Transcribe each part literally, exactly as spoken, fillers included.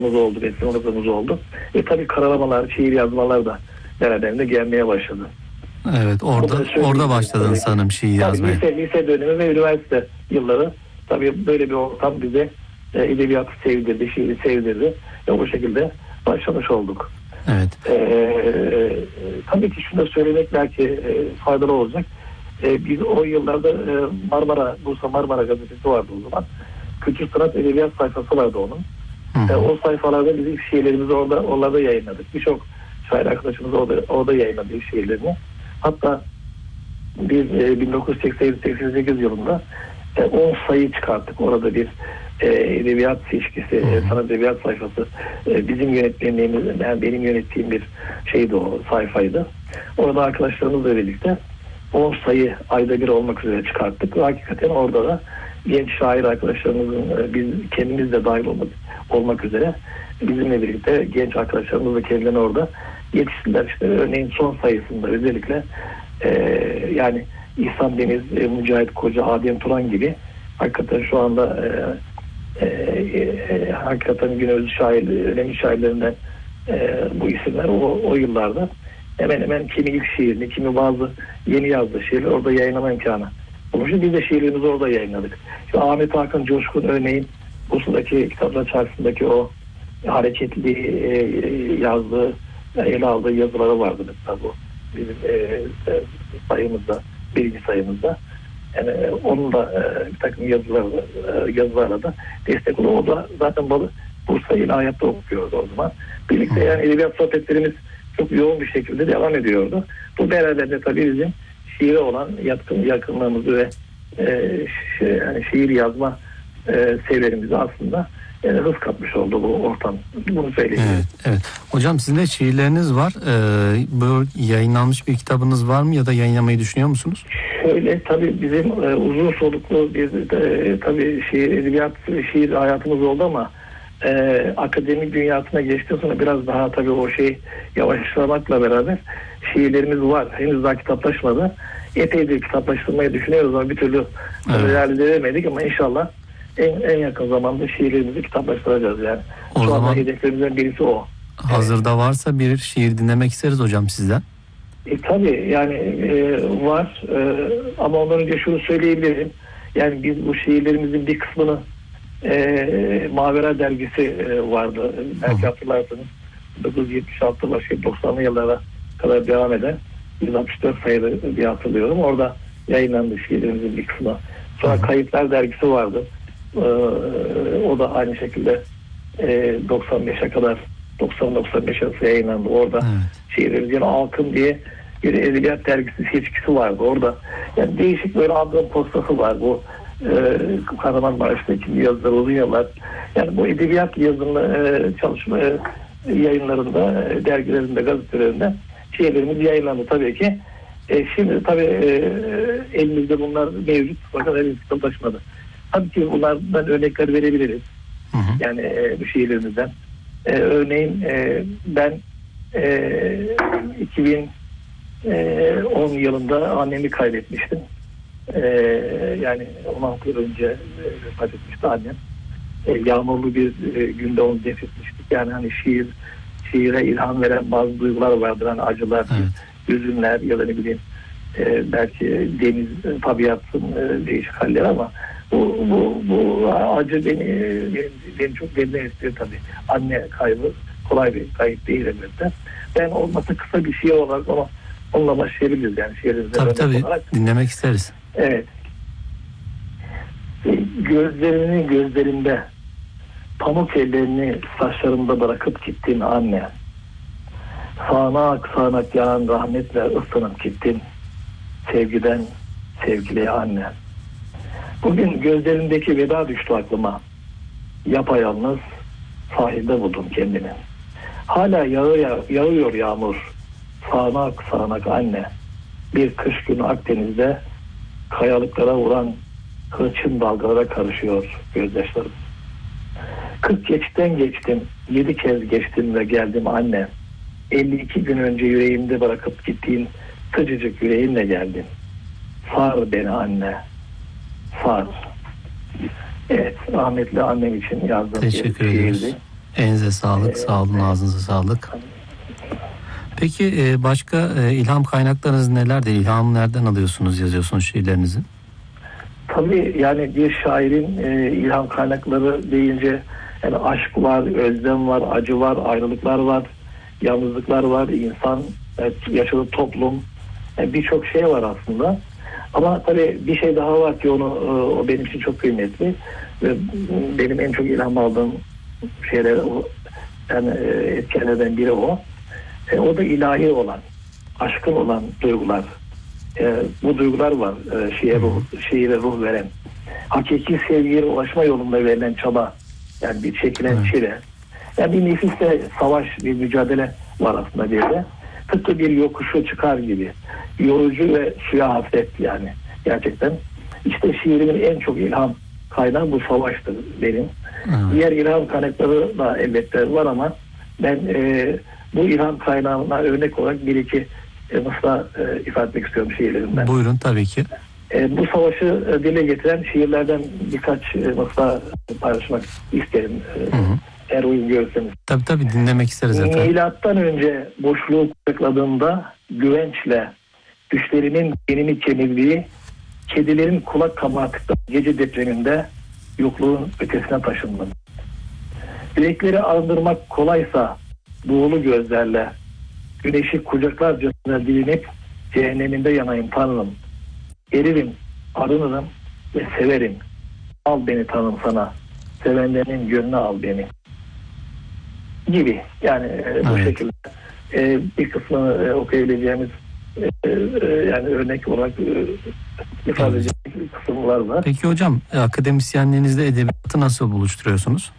oldu, resim hocamız oldu. Ve tabii karalamalar, şiir yazmalar da beraberinde gelmeye başladı. Evet, orada orada başladın sanırım şiir yazmaya. Lise, lise dönemi ve üniversite yılları tabii böyle bir ortam bize e, edebiyatı sevdirdi, şiiri sevdirdi ve bu şekilde başlamış olduk. Evet. Ee, tabii ki şunu da söylemek belki e, faydalı olacak. E, biz o yıllarda e, Marmara, Bursa Marmara gazetesi vardı o zaman. Kültür Sanat Edebiyat sayfası vardı onun. E, o sayfalarda bizim şiirlerimizi orada, orada yayınladık. Birçok şair arkadaşımız orada, orada yayınladı şiirlerini. Hatta biz e, bin dokuz yüz seksen seksen sekiz yılında e, on sayı çıkarttık. Orada bir e, edebiyat seçkisi, e, sanat edebiyat sayfası. E, bizim yönetmenliğimiz, yani benim yönettiğim bir şeydi, o sayfaydı. Orada arkadaşlarımızla birlikte on sayı ayda bir olmak üzere çıkarttık. Ve hakikaten orada da genç şair arkadaşlarımızın, e, biz kendimiz de dahil olmak, olmak üzere bizimle birlikte genç arkadaşlarımız da kendilerini orada yetiştiler. İşte örneğin son sayısında özellikle e, yani İhsan Deniz, e, Mücahit Koca, Adem Turan gibi hakikaten şu anda e, e, e, hakikaten günümüz şair, önemli şairlerinden e, bu isimler o, o yıllarda hemen hemen kimi ilk şiirini, kimi bazı yeni yazdığı şiirleri orada yayınlama imkanı olmuştu. Biz de şiirlerimizi orada yayınladık. İşte Ahmet Hakan Coşkun örneğin Bursa'daki Kitaplar Çarşısı'ndaki o hareketli e, yazdığı, ele aldığı yazıları vardı mesela bu bizim e, sayımızda, birinci sayımızda. Yani e, onun da e, bir takım yazılarla, e, yazılarla da destek oluyor. O da zaten Balı Bursa İlahiyat'ta okuyordu o zaman. Birlikte yani edebiyat sohbetlerimiz çok yoğun bir şekilde devam ediyordu. Bu beraberinde tabii bizim şiire olan yatkın, yakınlığımızı ve e, şi, yani şiir yazma e, seviyemizi aslında yani hız katmış oldu bu ortam. Bunu söyleyeyim. Evet, evet. Hocam sizin de şiirleriniz var. Ee, bu yayınlanmış bir kitabınız var mı ya da yayınlamayı düşünüyor musunuz? Şöyle tabii bizim e, uzun soluklu bir e, tabii şiir, edebiyat, şiir hayatımız oldu ama e, akademik dünyasına geçtikten sonra biraz daha tabii o şey yavaşlamakla beraber şiirlerimiz var. Henüz daha kitaplaşmadı. Epeydir kitaplaştırmayı düşünüyoruz ama bir türlü evet. realize edemedik ama inşallah En, en yakın zamanda şiirlerimizi kitaplaştıracağız yani. O Şu zaman anda hedeflerimizden birisi o. Hazırda evet. varsa bir şiir dinlemek isteriz hocam sizden. E, tabii yani e, var e, ama ondan önce şunu söyleyebilirim. Yani biz bu şiirlerimizin bir kısmını e, Mavera dergisi e, vardı. Belki hatırlarsınız. bin dokuz yüz yetmiş altı başlayıp doksanlı yıllara kadar devam eden yüz altmış dört sayılı diye hatırlıyorum. Orada yayınlandı şiirlerimizin bir kısmı. Sonra Hı. Kayıtlar dergisi vardı. Ee, o da aynı şekilde e, doksan beşe kadar doksan doksan beş arası yayınlandı. Orada evet. şiirlerimiz yani Alkım diye bir edebiyat dergisi seçkisi vardı. Orada yani değişik böyle adın postası var. Bu e, Kahramanmaraş'taki yazılar uzun yıllar. Yani bu edebiyat yazımı e, çalışma e, yayınlarında, e, dergilerinde, gazetelerinde şiirlerimiz yayınlandı tabii ki. E, şimdi tabii e, elimizde bunlar mevcut fakat henüz kitaplaşmadı. Tabii ki bunlardan örnekler verebiliriz. Hı hı. Yani e, bu şiirlerimizden. E, örneğin e, ben e, iki bin on yılında annemi kaybetmiştim. E, yani on altı yıl önce e, vefat etmişti annem. E, yağmurlu bir e, günde onu defnetmiştik. Yani hani şiir, şiire ilham veren bazı duygular vardır. Hani acılar, evet. hüzünler ya da ne bileyim e, belki deniz, tabiatın e, değişik halleri ama bu, bu, bu acı beni, beni, beni çok derinden istiyor tabii. Anne kaybı kolay bir kayıp değil elbette. Ben olmasa kısa bir şiir olarak ama onunla başlayabiliriz yani şiirimizde. Tabii tabii olarak. Dinlemek isteriz. Evet. Gözlerini gözlerinde, pamuk ellerini saçlarımda bırakıp gittin anne. Sağanak sağanak yağan rahmetle ıslanıp gittin. Sevgiden sevgili anne. Bugün gözlerindeki veda düştü aklıma. Yapayalnız sahilde buldum kendimi. Hala yağıyor, yağıyor yağmur. Sağanak sağanak anne. Bir kış günü Akdeniz'de kayalıklara vuran hırçın dalgalara karışıyor gözyaşlarım. Kırk geçitten geçtim. Yedi kez geçtim ve geldim anne. elli iki gün önce yüreğimde bırakıp gittiğin sıcacık yüreğinle geldin. Sar beni anne. Sar. Evet, rahmetli annem için yazdığım bir şiirdi. Elinize sağlık, Ee, sağ olun, ağzınıza sağlık. Peki e, başka e, ilham kaynaklarınız nelerdir? İlhamı nereden alıyorsunuz, yazıyorsunuz şiirlerinizi? Tabii yani bir şairin e, ilham kaynakları deyince yani aşk var, özlem var, acı var, ayrılıklar var, yalnızlıklar var, insan evet, yaşadığı toplum, yani birçok şey var aslında. Ama tabii bir şey daha var ki onu o benim için çok kıymetli ve benim en çok ilham aldığım şeyler o, yani etkenlerden biri o. E, o da ilahi olan, aşkın olan duygular. E, bu duygular var e, şiire, ruh, şiire ruh veren. Hakiki sevgiye ulaşma yolunda verilen çaba, yani bir çekilen evet. çile. Yani bir nefisle savaş, bir mücadele var aslında bir de. Tıpkı bir yokuşu çıkar gibi. Yorucu ve suya hasret yani gerçekten. İşte şiirimin en çok ilham kaynağı bu savaştır benim. Evet. Diğer ilham kaynakları da elbette var ama ben e, bu ilham kaynağına örnek olarak bir iki e, mısra e, ifade etmek istiyorum şiirlerimden. Buyurun tabii ki. E, bu savaşı e, dile getiren şiirlerden birkaç e, mısra paylaşmak isterim. E, hı hı. Eğer uygun görürseniz. Tabii tabii dinlemek isteriz efendim. Milattan önce boşluğu kucakladığında güvençle düşlerimin benini kemirdiği, kedilerin kulak kabartıkları gece depreminde yokluğun ötesine taşındım. Yürekleri arındırmak kolaysa buğulu gözlerle güneşi kucaklarcasına dilinip cehenneminde yanayım Tanrım. Eririm, arınırım ve severim. Al beni Tanrım sana. Sevenlerinin gönlüne al beni. Gibi. Yani e, bu evet. şekilde e, bir kısmını e, okuyabileceğimiz e, e, yani örnek olarak e, ifade evet. edecek kısımlar var. Peki hocam akademisyenliğinizde edebiyatı nasıl buluşturuyorsunuz?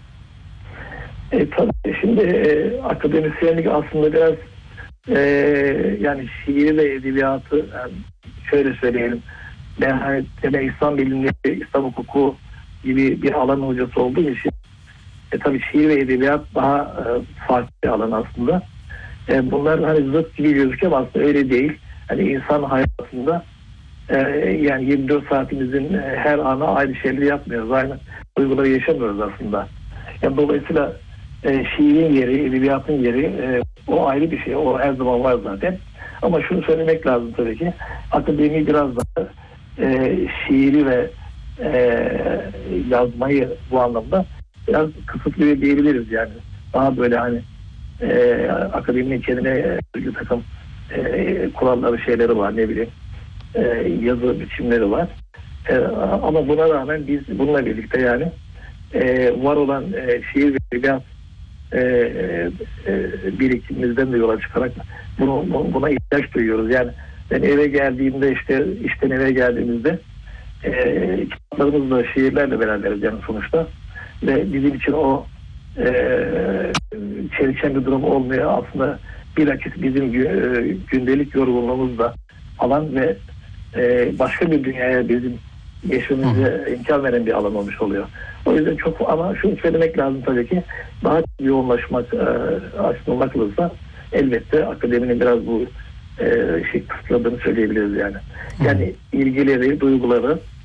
E, tabii şimdi e, akademisyenlik aslında biraz e, yani şiir ve edebiyatı yani şöyle söyleyelim. Ben hani temel İslam bilimleri, İslam hukuku gibi bir alan hocası olduğum için e, tabii şiir ve edebiyat daha e, farklı bir alan aslında. E, bunlar hani zıt gibi gözüküyor ama aslında öyle değil. Hani insan hayatında e, yani yirmi dört saatimizin e, her ana aynı şeyleri yapmıyoruz. Aynı duyguları yaşamıyoruz aslında. Yani dolayısıyla e, şiirin yeri, edebiyatın yeri e, o ayrı bir şey. O her zaman var zaten. Ama şunu söylemek lazım tabii ki. Akademi biraz daha e, şiiri ve e, yazmayı bu anlamda biraz kısıtlıyor diyebiliriz yani. Daha böyle hani e, akademinin kendine bir takım e, kuralları şeyleri var ne bileyim e, yazı biçimleri var. E, ama buna rağmen biz bununla birlikte yani e, var olan e, şiir ve edebiyat e, e, birikimimizden de yola çıkarak bunu, buna ihtiyaç duyuyoruz. Yani ben eve geldiğimde işte işten eve geldiğimizde e, kitaplarımızla şiirlerle beraberiz yani sonuçta ve bizim için o e, çelişen bir durum olmuyor. Aslında bilakis bizim gündelik yorgunluğumuzda alan ve e, başka bir dünyaya bizim geçmemize imkan veren bir alan olmuş oluyor. O yüzden çok ama şunu söylemek lazım tabii ki daha yoğunlaşmak e, açılmak olursa elbette akademinin biraz bu e, şey kısıtladığını söyleyebiliriz yani. Yani ilgileri, duyguları